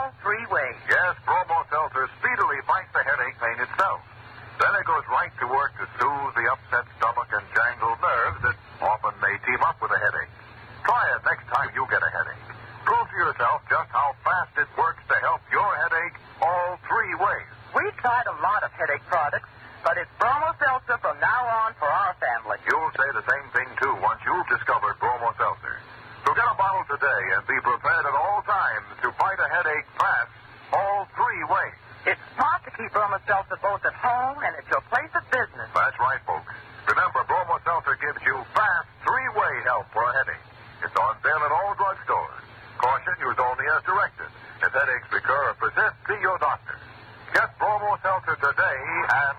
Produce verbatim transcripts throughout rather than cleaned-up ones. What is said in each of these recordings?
all three ways. Yes, Bromo Seltzer speedily fights the headache pain itself. Then it goes right to work to soothe the upset stomach and jangled nerves that often may team up with a headache. Try it next time you get a headache. Prove to yourself just how fast it works to help your headache all three ways. We've tried a lot of headache products, but it's Bromo Seltzer from now on for our family. You'll say the same thing, too, once you've discovered Bromo Seltzer. So get a bottle today and be prepared at all times to fight a headache fast all three ways. It's smart to keep Bromo Seltzer both at home and at your place of business. That's right, folks. Remember, Bromo Seltzer gives you fast three-way help for a headache. It's on sale in all drugstores. Caution, used only as directed. If headaches recur or persist, see your doctor. Get Bromo Seltzer today and...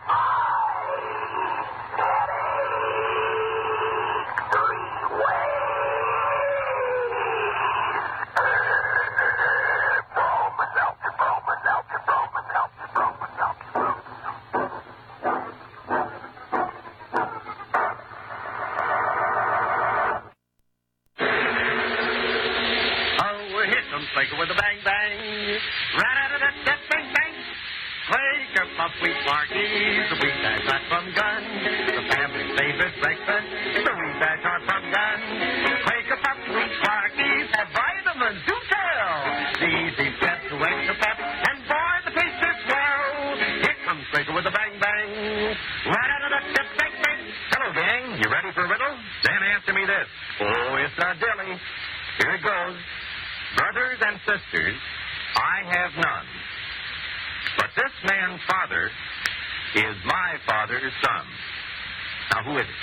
Quaker with a bang bang. Rat-a-da-da-da, bang bang. Quaker puff wheat Sparkies, the wheat bags are from Gun. The family's favorite breakfast, the wheat bags are from Gun. Quaker puff wheat Sparkies have vitamins to tell. The easy step to extra pep, and boy, the taste is swell. Here comes Quaker with a bang bang. Rat-a-da-da-da, bang bang. Hello, gang. You ready for a riddle? Then answer me this. Oh, it's a dilly. Here it goes. Brothers and sisters, I have none. But this man's father is my father's son. Now, who is it?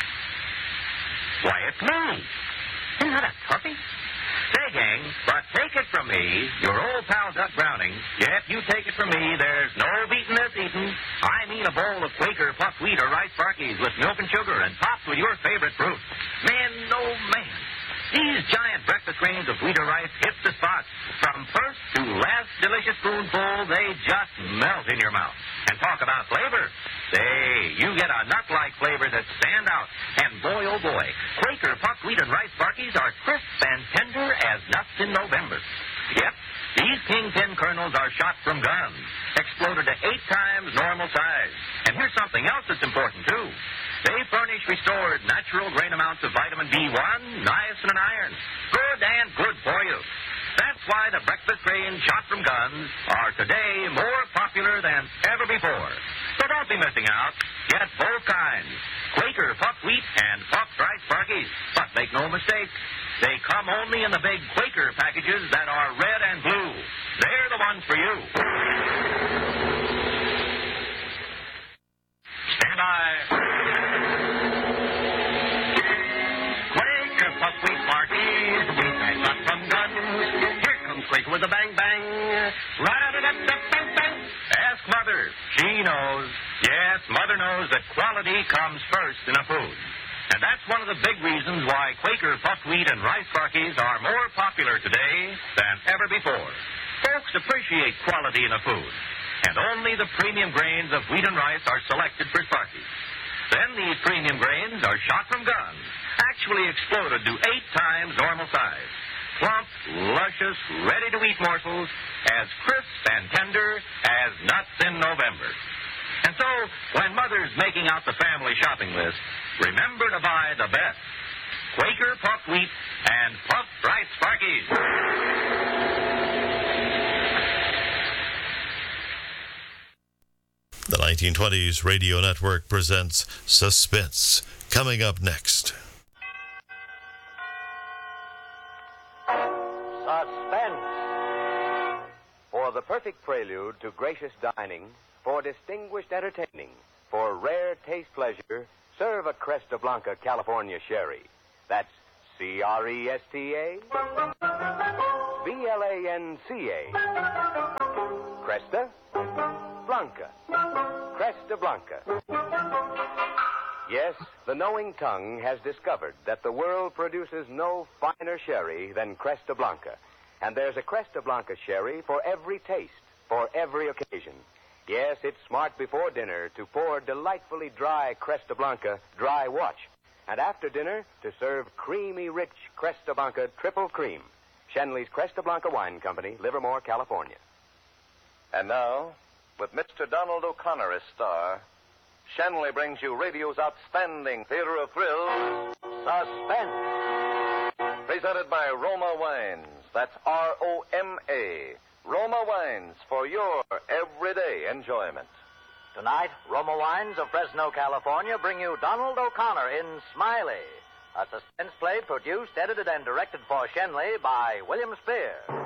Why, it's me. Isn't that a toughie? Say, gang, but take it from me, your old pal Duck Browning. Yep, you take it from me, there's no beating this eating. I mean a bowl of Quaker puffed wheat or rice Sparkies with milk and sugar and topped with your favorite fruit. Man, oh, man. These giant breakfast grains of wheat or rice hit the spot. From first to last delicious spoonful, they just melt in your mouth. And talk about flavor. Say, you get a nut-like flavor that stand out. And boy, oh boy, Quaker puffed wheat and rice Sparkies are crisp and tender as nuts in November. Yep, these kingpin kernels are shot from guns, exploded to eight times normal size. And here's something else that's important, too. They furnish restored natural grain amounts of vitamin B one, niacin, and iron. Good and good for you. That's why the breakfast grains shot from guns are today more popular than ever before. So don't be missing out. Get both kinds. Quaker puffed wheat and puffed rice Sparkies. But make no mistake, they come only in the big Quaker packages that are red and blue. They're the ones for you. Stand by. Quaker puffed wheat Sparkies, wheat bags up from guns. Here comes Quaker with a bang bang. Ra-da-da-da-da-bang bang. Ask Mother. She knows. Yes, Mother knows that quality comes first in a food. And that's one of the big reasons why Quaker puffed wheat and rice Sparkies are more popular today than ever before. Folks appreciate quality in a food. And only the premium grains of wheat and rice are selected for Sparkies. Then these premium grains are shot from guns, actually exploded to eight times normal size. Plump, luscious, ready-to-eat morsels, as crisp and tender as nuts in November. And so, when Mother's making out the family shopping list, remember to buy the best. Quaker puffed wheat and puffed rice Sparkies. The nineteen twenties Radio Network presents Suspense. Coming up next. Suspense. For the perfect prelude to gracious dining, for distinguished entertaining, for rare taste pleasure, serve a Cresta Blanca California Sherry. That's C R E S T A B L A N C A. Cresta Blanca. Cresta Blanca. Yes, the knowing tongue has discovered that the world produces no finer sherry than Cresta Blanca. And there's a Cresta Blanca sherry for every taste, for every occasion. Yes, it's smart before dinner to pour delightfully dry Cresta Blanca dry watch. And after dinner, to serve creamy, rich Cresta Blanca triple cream. Shenley's Cresta Blanca Wine Company, Livermore, California. And now, with Mister Donald O'Connor as star, Shenley brings you radio's outstanding theater of thrills, Suspense. Presented by Roma Wines. That's R O M A. Roma Wines for your everyday enjoyment. Tonight, Roma Wines of Fresno, California bring you Donald O'Connor in Smiley, a suspense play produced, edited, and directed for Shenley by William Spear.